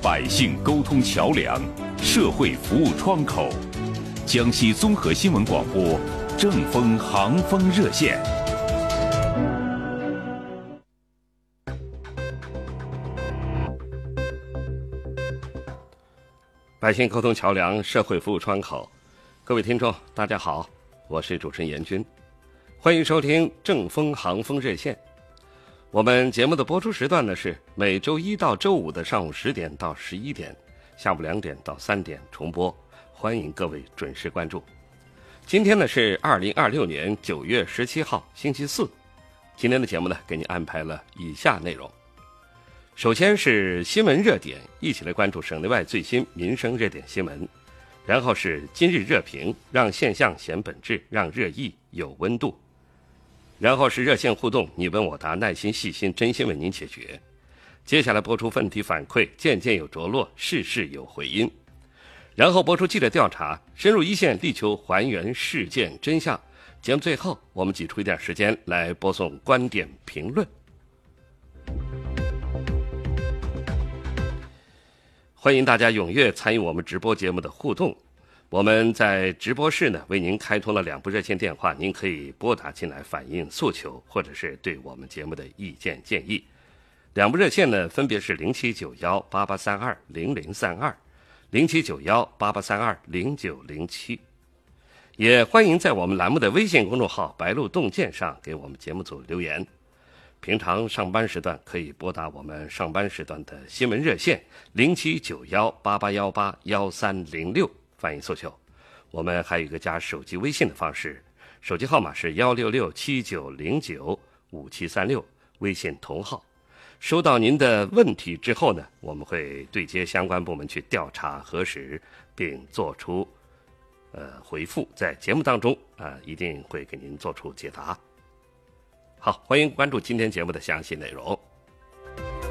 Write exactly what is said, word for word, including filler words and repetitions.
百姓沟通桥梁，社会服务窗口。江西综合新闻广播正风航风热线。 百姓沟通桥梁，社会服务窗口。各位听众大家好，我是主持人严军，欢迎收听正风航风热线。我们节目的播出时段呢是每周一到周五的上午十点到十一点，下午两点到三点重播，欢迎各位准时关注。今天呢是二零二六年九月十七号星期四，今天的节目呢给您安排了以下内容。首先是新闻热点，一起来关注省内外最新民生热点新闻。然后是今日热评，让现象显本质，让热议有温度。然后是热线互动，你问我答，耐心细心，真心为您解决。接下来播出问题反馈，件件有着落，事事有回音。然后播出记者调查，深入一线，力求还原事件真相。节目最后，我们挤出一点时间来播送观点评论。欢迎大家踊跃参与我们直播节目的互动。我们在直播室呢为您开通了两部热线电话，您可以拨打进来反映诉求，或者是对我们节目的意见建议。两部热线呢分别是零七九幺八八三二零零三二、零七九幺八八三二零九零七。也欢迎在我们栏目的微信公众号白鹿洞见上给我们节目组留言。平常上班时段可以拨打我们上班时段的新闻热线零七九幺八八幺八幺三零六反映诉求。我们还有一个加手机微信的方式，手机号码是幺六六七九零九五七三六，微信同号。收到您的问题之后呢，我们会对接相关部门去调查核实，并做出呃回复，在节目当中啊、呃、一定会给您做出解答。好，欢迎关注今天节目的详细内容。